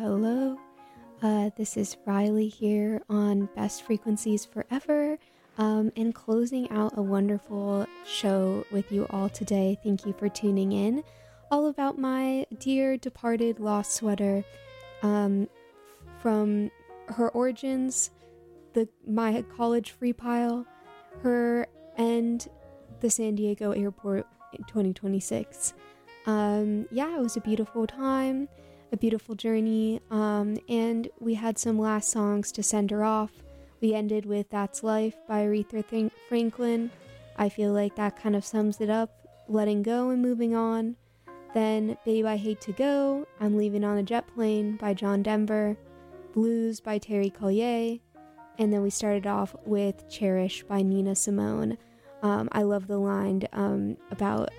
hello. This is Riley here on Best Frequencies Forever, and closing out a wonderful show with you all today. Thank you for tuning in. All about my dear departed lost sweater, from her origins, my college free pile, her, and the San Diego airport in 2026. It was a beautiful time, a beautiful journey, and we had some last songs to send her off. We ended with That's Life by Aretha Franklin. I feel like that kind of sums it up, letting go and moving on. Then Babe, I Hate to Go, I'm Leaving on a Jet Plane by John Denver, Blues by Terry Collier, and then we started off with Cherish by Nina Simone. I love the line about,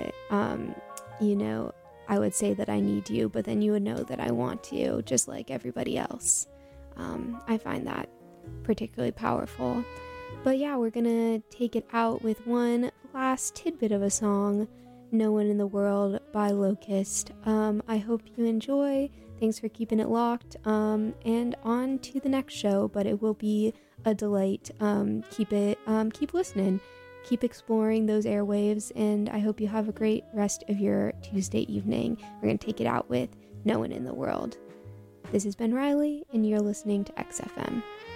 I would say that I need you, but then you would know that I want you, just like everybody else. I find that particularly powerful. But yeah, we're gonna take it out with one last tidbit of a song, No One in the World by Locust. I hope you enjoy. Thanks for keeping it locked. And on to the next show, but it will be a delight. Keep listening. Keep exploring those airwaves, and I hope you have a great rest of your Tuesday evening. We're going to take it out with No One in the World. This has been Riley, and you're listening to XFM.